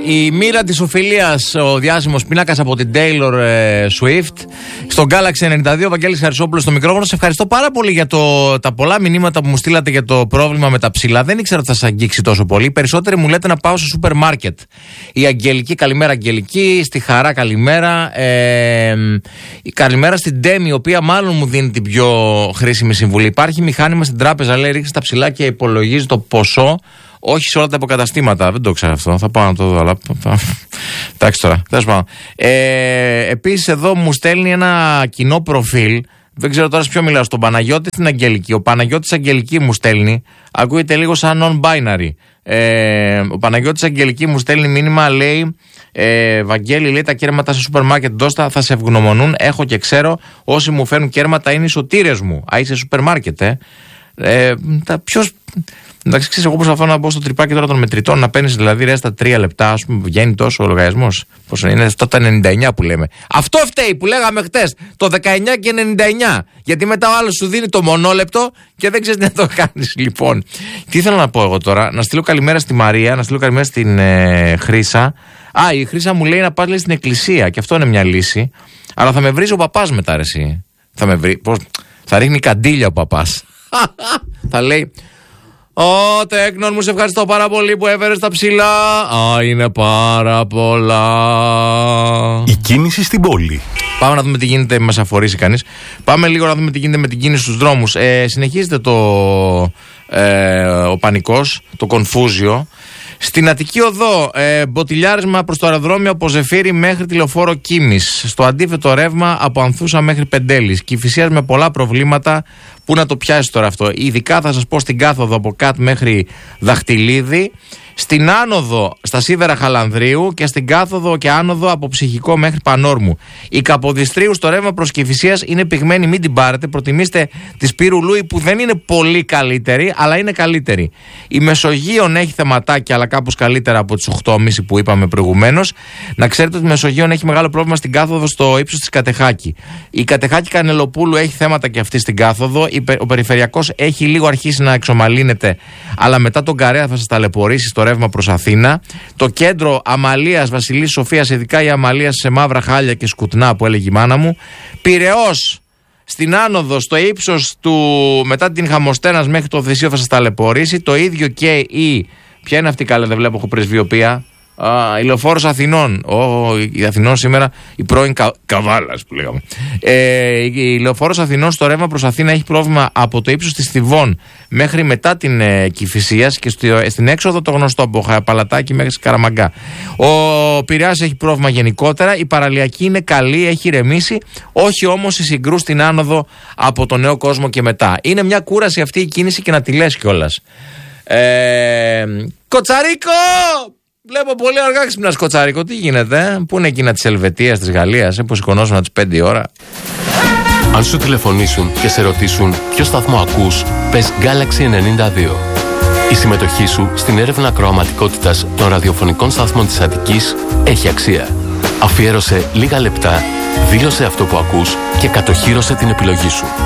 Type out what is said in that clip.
Η μοίρα της οφειλίας, ο διάσημος πίνακας από την Taylor Swift. Στο Galaxy 92, ο Βαγγέλης Χαρισόπουλος στο μικρόφωνο. Σε ευχαριστώ πάρα πολύ για τα πολλά μηνύματα που μου στείλατε για το πρόβλημα με τα ψηλά. Δεν ήξερα ότι θα σας αγγίξει τόσο πολύ. Περισσότεροι μου λέτε να πάω στο σούπερ μάρκετ. Η Αγγελική, καλημέρα Αγγελική. Στη Χαρά, καλημέρα. Καλημέρα στην Ντέμι, η οποία μάλλον μου δίνει την πιο χρήσιμη συμβουλή. Υπάρχει μηχάνημα στην τράπεζα, λέει, ρίχνει τα ψηλά και υπολογίζει το ποσό. Όχι σε όλα τα υποκαταστήματα. Δεν το ξέρω αυτό. Θα πάω να το δω. Αλλά... εντάξει τώρα. Τέλος πάντων. Επίσης εδώ μου στέλνει ένα κοινό προφίλ. Δεν ξέρω τώρα σε ποιο μιλάω. Στον Παναγιώτη στην Αγγελική. Ο Παναγιώτης Αγγελική μου στέλνει. Ακούγεται λίγο σαν non-binary. Ο Παναγιώτης Αγγελική μου στέλνει μήνυμα. Λέει Βαγγέλη, λέει, τα κέρματα σε σούπερ μάρκετ ντόστα θα σε ευγνωμονούν. Έχω και ξέρω. Όσοι μου φέρνουν κέρματα είναι οι σωτήρες μου. Α, είσαι σούπερ μάρκετ, ποιος. Εντάξει, ξέρεις, εγώ προσπαθώ να μπω στο τρυπάκι τώρα των μετρητών, να παίρνεις δηλαδή ρε στα 3 λεπτά, ας πούμε, βγαίνει τόσο ο λογαριασμός. Πόσο είναι, αυτά τα 99 που λέμε. Αυτό φταίει που λέγαμε χτες, το 19 και 99. Γιατί μετά ο άλλος σου δίνει το μονόλεπτο και δεν ξέρεις τι να το κάνεις. Λοιπόν, τι ήθελα να πω εγώ τώρα, να στείλω καλημέρα στη Μαρία, να στείλω καλημέρα στην Χρύσα. Η Χρύσα μου λέει να πας, λέει, στην εκκλησία, και αυτό είναι μια λύση. Αλλά θα με βρίζει ο παπάς μετά, ρε εσύ. Θα με βρει, πώς, θα ρίχνει καντήλια ο παπάς. Θα λέει. Τέκνον μου, σε ευχαριστώ πάρα πολύ που έφερες τα ψηλά. Είναι πάρα πολλά. Η κίνηση στην πόλη. Πάμε να δούμε τι γίνεται, μας αφορήσει κανείς. Πάμε λίγο να δούμε τι γίνεται με την κίνηση στους δρόμους. Συνεχίζεται ο πανικός, το κονφούζιο. Στην Αττική Οδό, μποτιλιάρισμα προς το αεροδρόμιο από Ζεφύρι μέχρι τη Λεωφόρο Κίμης. Στο αντίθετο ρεύμα από Ανθούσα μέχρι Πεντέλης. Κηφισίας με πολλά προβλήματα. Πού να το πιάσει τώρα αυτό. Ειδικά θα σας πω στην κάθοδο από Κατ μέχρι Δαχτυλίδη. Στην άνοδο στα Σίδερα Χαλανδρίου και στην κάθοδο και άνοδο από Ψυχικό μέχρι Πανόρμου. Η Καποδιστρίου στο ρεύμα προς Κηφισίας είναι πυγμένη, μην την πάρετε. Προτιμήστε τη Σπύρου Λούι που δεν είναι πολύ καλύτερη, αλλά είναι καλύτερη. Η Μεσογείων έχει θεματάκια, αλλά κάπως καλύτερα από τις 8.30 που είπαμε προηγουμένως. Να ξέρετε ότι η Μεσογείων έχει μεγάλο πρόβλημα στην κάθοδο στο ύψος της Κατεχάκη. Η Κατεχάκη Κανελοπούλου έχει θέματα και αυτή στην κάθοδο. Ο περιφερειακός έχει λίγο αρχίσει να εξομαλύνεται, αλλά μετά τον Καρέα θα σας ταλαιπωρήσει στο ρεύμα προς Αθήνα. Το κέντρο Αμαλίας Βασιλής Σοφίας, ειδικά η Αμαλία σε μαύρα χάλια και σκουτνά που έλεγε η μάνα μου. Πειραιώς στην άνοδο στο ύψος του μετά την Χαμοστένας μέχρι το Θησίο θα σας ταλαιπωρήσει. Το ίδιο και η. Ποια είναι αυτή, καλά, δεν βλέπω, έχω πρεσβειοποία. Η Λεωφόρος Αθηνών. Η Αθηνών σήμερα, η πρώην Καβάλας που λέγαμε. Η Λεωφόρος Αθηνών στο ρεύμα προς Αθήνα έχει πρόβλημα από το ύψος της Θηβών μέχρι μετά την Κηφισίας και στην έξοδο το γνωστό από Παλατάκι μέχρι Καραμαγκά. Ο Πειραιάς έχει πρόβλημα γενικότερα. Η παραλιακή είναι καλή, έχει ηρεμήσει. Όχι όμως η Συγκρού στην άνοδο από το Νέο Κόσμο και μετά. Είναι μια κούραση αυτή η κίνηση και να τη λες κιόλας. Κοτσαρίκο! Βλέπω πολύ αργά ξυπνάς, Κοτσάρικο. Τι γίνεται, Πού είναι εκείνα της Ελβετίας, της Γαλλίας, που σηκωνόσουν τις 5 η ώρα. Αν σου τηλεφωνήσουν και σε ρωτήσουν ποιο σταθμό ακούς, πες Galaxy 92. Η συμμετοχή σου στην έρευνα ακροαματικότητας των ραδιοφωνικών σταθμών της Αττικής έχει αξία. Αφιέρωσε λίγα λεπτά, δήλωσε αυτό που ακούς και κατοχύρωσε την επιλογή σου.